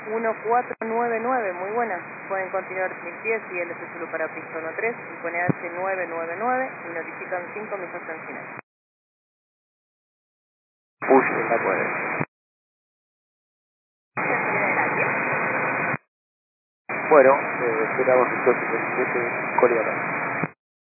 1499, muy buena. Pueden continuar mis pies y el Zulu para pista 13 y pone H999 y notifican 5 millas en final. Push en la 9. Bueno, esperamos entonces el siguiente coreano.